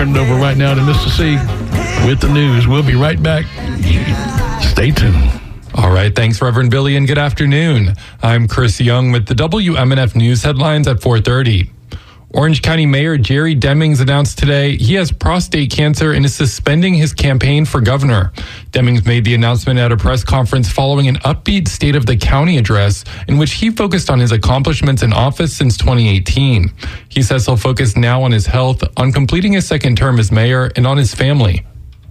turn it over right now to Mr. C with the news. We'll be right back. Stay tuned. All right. Thanks, Reverend Billy, and good afternoon. I'm Chris Young with the WMNF News headlines at 4:30. Orange County Mayor Jerry Demings announced today he has prostate cancer and is suspending his campaign for governor. Demings made the announcement at a press conference following an upbeat State of the County address in which he focused on his accomplishments in office since 2018. He says he'll focus now on his health, on completing his second term as mayor, and on his family.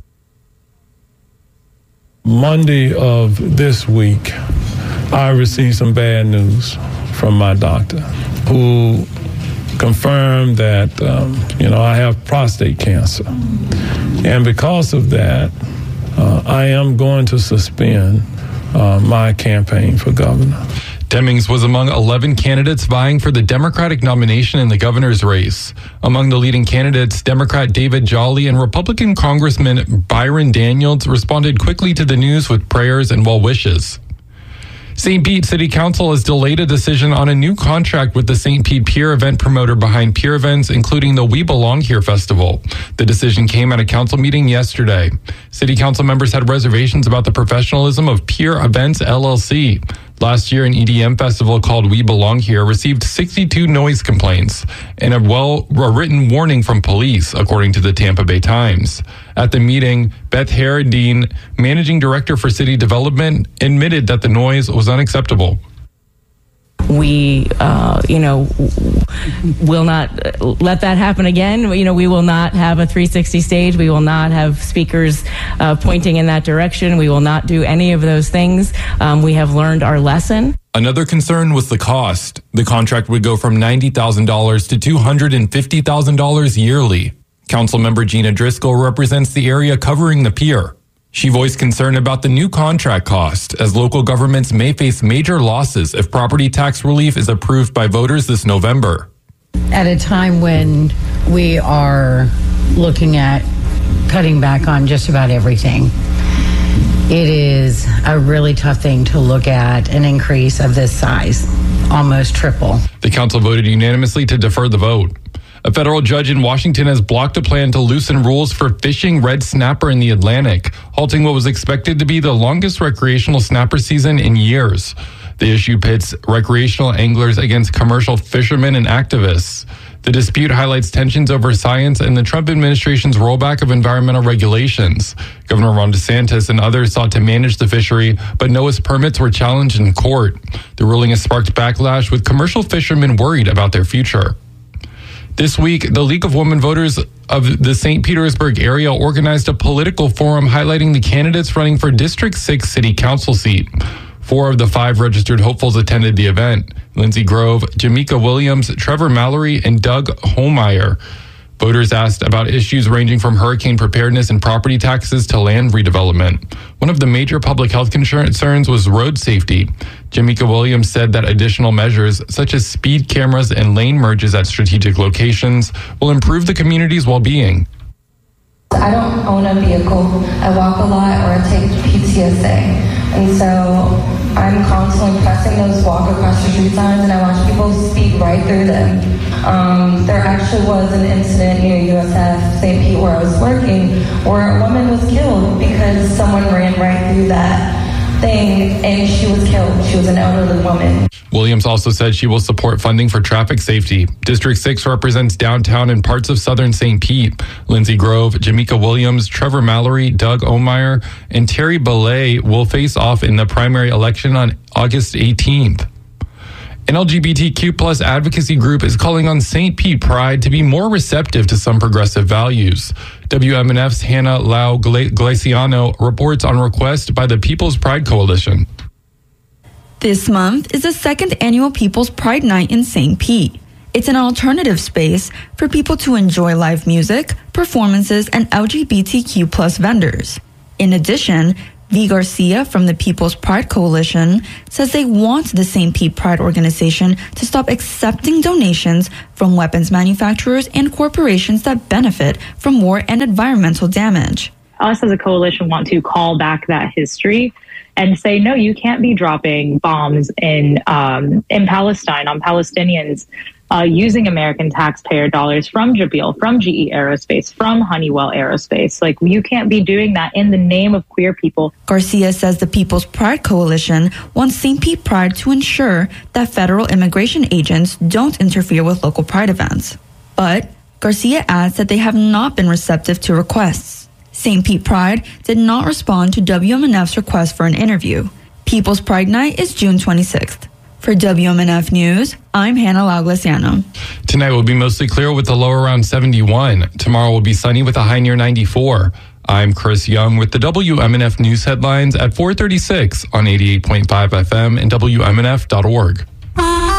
Monday of this week, I received some bad news from my doctor who confirmed that, I have prostate cancer. And because of that, I am going to suspend my campaign for governor. Demings was among 11 candidates vying for the Democratic nomination in the governor's race. Among the leading candidates, Democrat David Jolly and Republican Congressman Byron Daniels responded quickly to the news with prayers and well wishes. St. Pete City Council has delayed a decision on a new contract with the St. Pete Pier event promoter behind pier events, including the We Belong Here Festival. The decision came at a council meeting yesterday. City Council members had reservations about the professionalism of Pier Events LLC. Last year, an EDM festival called We Belong Here received 62 noise complaints and a written warning from police, according to the Tampa Bay Times. At the meeting, Beth Harradine, managing director for city development, admitted that the noise was unacceptable. We, will not let that happen again. We will not have a 360 stage. We will not have speakers pointing in that direction. We will not do any of those things. We have learned our lesson. Another concern was the cost. The contract would go from $90,000 to $250,000 yearly. Councilmember Gina Driscoll represents the area covering the pier. She voiced concern about the new contract cost, as local governments may face major losses if property tax relief is approved by voters this November. At a time when we are looking at cutting back on just about everything, it is a really tough thing to look at an increase of this size, almost triple. The council voted unanimously to defer the vote. A federal judge in Washington has blocked a plan to loosen rules for fishing red snapper in the Atlantic, halting what was expected to be the longest recreational snapper season in years. The issue pits recreational anglers against commercial fishermen and activists. The dispute highlights tensions over science and the Trump administration's rollback of environmental regulations. Governor Ron DeSantis and others sought to manage the fishery, but NOAA's permits were challenged in court. The ruling has sparked backlash, with commercial fishermen worried about their future. This week, the League of Women Voters of the St. Petersburg area organized a political forum highlighting the candidates running for District 6 City Council seat. 4 of the 5 registered hopefuls attended the event: Lindsay Grove, Jamika Williams, Trevor Mallory, and Doug Holmeyer. Voters asked about issues ranging from hurricane preparedness and property taxes to land redevelopment. One of the major public health concerns was road safety. Jamika Williams said that additional measures, such as speed cameras and lane merges at strategic locations, will improve the community's well-being. I don't own a vehicle. I walk a lot, or I take PTSA. And so I'm constantly pressing those walk across the street signs, and I watch people speed right through them. There actually was an incident near USF St. Pete where I was working, where a woman was killed because someone ran right through that thing, and she was killed. She was an elderly woman. Williams also said she will support funding for traffic safety. District 6 represents downtown and parts of southern St. Pete. Lindsay Grove, Jamika Williams, Trevor Mallory, Doug Omeyer, and Terry Belay will face off in the primary election on August 18th. An LGBTQ plus advocacy group is calling on St. Pete Pride to be more receptive to some progressive values. WMNF's Hannah Lau Glaciano reports on request by the People's Pride Coalition. This month is the second annual People's Pride Night in St. Pete. It's an alternative space for people to enjoy live music, performances, and LGBTQ plus vendors. In addition, V. Garcia from the People's Pride Coalition says they want the St. Pete Pride organization to stop accepting donations from weapons manufacturers and corporations that benefit from war and environmental damage. Us as a coalition want to call back that history and say, no, you can't be dropping bombs in Palestine on Palestinians. using American taxpayer dollars from Jabil, from GE Aerospace, from Honeywell Aerospace. Like, you can't be doing that in the name of queer people. Garcia says the People's Pride Coalition wants St. Pete Pride to ensure that federal immigration agents don't interfere with local pride events. But Garcia adds that they have not been receptive to requests. St. Pete Pride did not respond to WMNF's request for an interview. People's Pride Night is June 26th. For WMNF News, I'm Hannah Lauglasiano. Tonight will be mostly clear with a low around 71. Tomorrow will be sunny with a high near 94. I'm Chris Young with the WMNF News headlines at 4:36 on 88.5 FM and WMNF.org.